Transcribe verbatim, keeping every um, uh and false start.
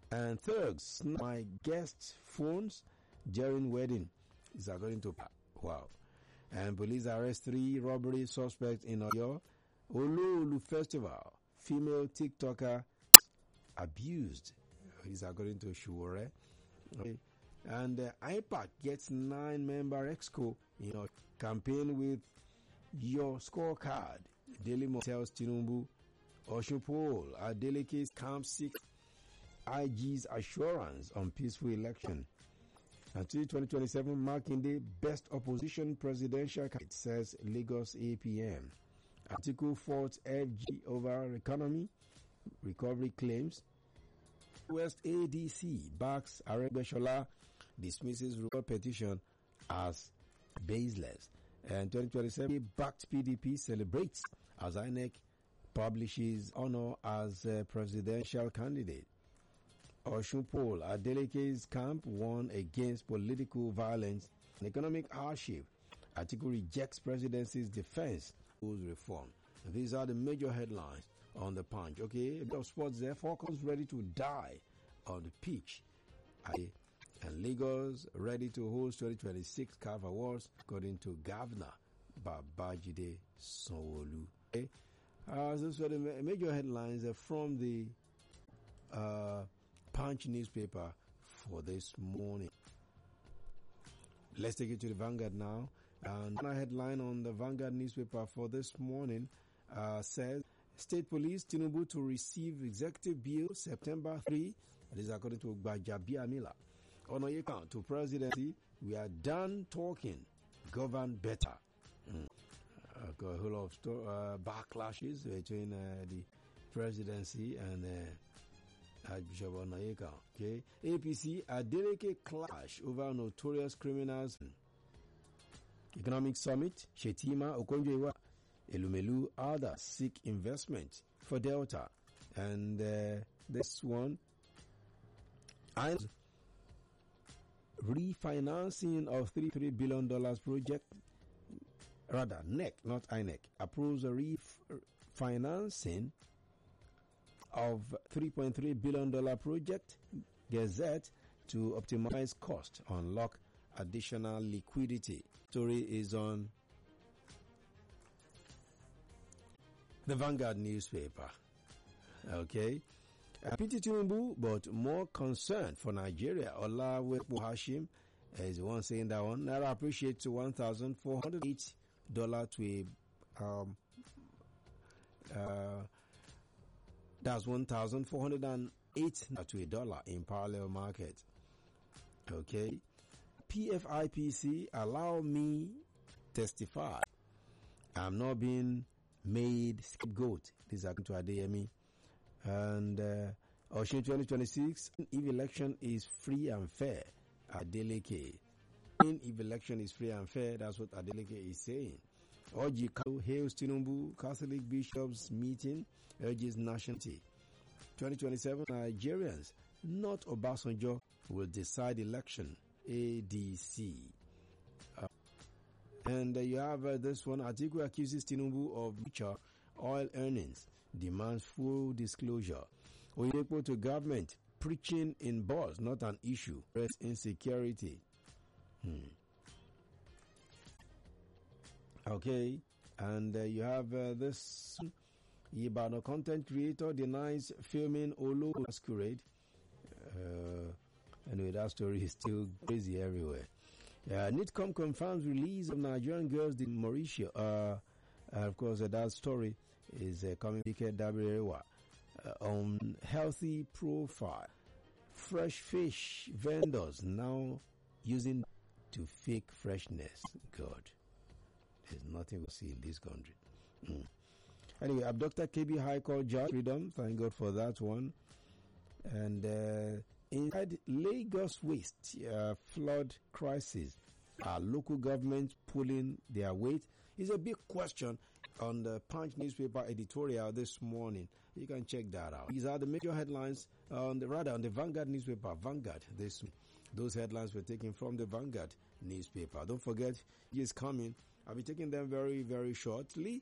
And thugs snap my guests' phones during wedding. Is according to wow. And police arrest three robbery suspects in Oyo. Ololu Festival. Female TikToker abused. Is according to Shuore. Okay. And uh, I PAC gets nine-member exco in a campaign with your scorecard. Daily Mo tells Tinubu. Oshupol, Adeleke camp seek I G's assurance on peaceful election. Until twenty twenty-seven, Makinde best opposition presidential candidate, says Lagos A P M. Article four F G over economy recovery claims. West A D C backs Aregbesola, dismisses royal petition as baseless. And twenty twenty-seven backed P D P celebrates as I N E C publishes honor as a presidential candidate. Oshunpol, Adeleke's camp won against political violence and economic hardship. Article rejects presidency's defense rules reform. These are the major headlines on the Punch. Okay, a bit of sports there. Falcons ready to die on the pitch. And Lagos ready to host twenty twenty-six C A F Awards, according to Governor Babajide Sanwo-Olu. Okay. Uh, those were the major headlines from the uh, Punch newspaper for this morning. Let's take it to the Vanguard now. And one headline on the Vanguard newspaper for this morning uh, says, State Police Tinubu to receive executive bill September third. This is according to Gbajabiamila. On your account to presidency, we are done talking. Govern better. Mm. Uh, a whole lot of sto- uh, backlashes between uh, the presidency and uh, Archbishop Onayeka. Okay, A P C Adeleke clash over notorious criminals. Economic Summit, Shetima, Okonjo-Iweala, Elumelu, others seek investment for Delta. And uh, this one, I refinancing of thirty-three billion dollars project, rather N E C, not I N E C, approves a refinancing of three point three billion dollars project, Gazette, to optimize cost, unlock additional liquidity. Story is on the Vanguard newspaper. Okay. Uh, P T Tinubu, but more concern for Nigeria. Olawepo Hashim is the one saying that one. Naira appreciates to one thousand four hundred eight dollars to a, um, uh, that's one thousand four hundred eight to a dollar in parallel market. Okay. P F I P C, allow me testify. I'm not being made scapegoat. This is according to Adeyemi. And uh, Osun twenty twenty-six, if election is free and fair, Adeleke. If election is free and fair, that's what Adeleke is saying. Oji hails Tinubu, Catholic bishops meeting, urges nationality. twenty twenty-seven, Nigerians, not Obasanjo, will decide election. A D C. Uh, and uh, you have uh, this one. Atiku accuses Tinubu of richer oil earnings, demands full disclosure. Oyedepo to government, preaching in bars, not an issue. Press insecurity. Hmm. Okay, and uh, you have uh, this. Ibano content creator denies filming Olo masquerade. Uh, Anyway, that story is still crazy everywhere. Uh, Nitcom confirms release of Nigerian girls in Mauritius. Uh, uh, of course, uh, that story is uh, coming uh, on healthy profile. Fresh fish vendors now using to fake freshness. God, there's nothing we see in this country. Mm. Anyway, abducted K B High Court Judge Freedom. Thank God for that one. And uh, inside Lagos Waste uh, flood crisis, are local governments pulling their weight? Is a big question on the Punch newspaper editorial this morning. You can check that out. These are the major headlines on the rather on the Vanguard newspaper. Vanguard. This those headlines were taken from the Vanguard newspaper. Don't forget, he is coming. I'll be taking them very very shortly.